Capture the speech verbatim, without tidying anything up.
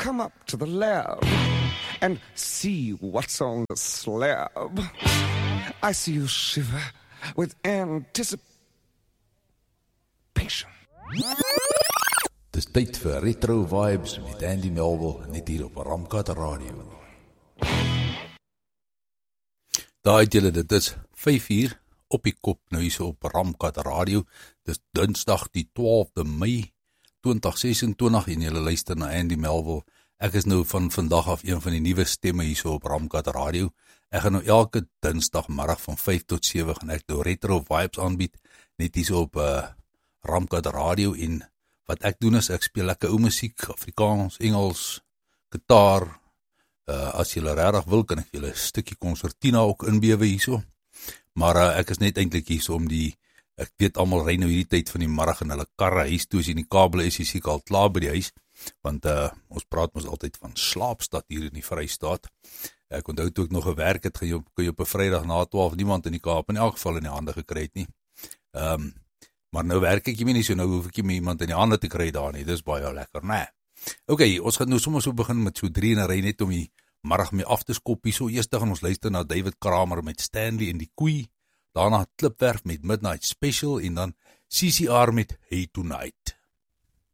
come up to the lab and see what's on the slab. I see you shiver with anticipation. Dis tyd vir Retro Vibes met Andy Melville, net hier op Ramkat Radio. Daar het julle, dit is vyf uur op die kop nou hier so op Ramkat Radio. Dis Dinsdag die twaalfde Mei twintig sesentwintig en julle luister na Andy Melville. Ek is nou van vandag af een van die nuwe stemme hier so op Ramkat Radio. Ek gaan nou elke Dinsdagmiddag van vyf tot sewe gaan ek nou Retro Vibes aanbied, net hier so op uh, Ramkat Radio. En wat ek doen is, ek speel lekker ou musiek, Afrikaans, Engels, gitaar. Uh, as julle regtig wil, kan ek julle 'n stukkie concertina ook inbewe hierso. Maar uh, ek is net eintlik hierso om die, ek weet almal ry nou hierdie tyd van die middag in hulle karre huis toe, as jy in die kabel is, jy seker al klaar by die huis, want uh, ons praat mos altyd van slaapstad hier in die Vrystaat. Ek onthou toe ek nog gewerk het, kan jy op, kan jy op 'n Vrydag na twaalf niemand in die Kaap in elk geval in die hande gekry het nie. Um, maar nou werk ek nie so, nou hoef ek nie iemand in die hande te kry daar nie, dis baie lekker, nee. Ok, ons gaan nou sommer so begin met so drie en 'n ry net om die middag mee af te skop hier. So eers gaan ons luister na David Kramer met Stanley en die Koei, daarna Klipwerf met Midnight Special en dan C C R met Hey Tonight.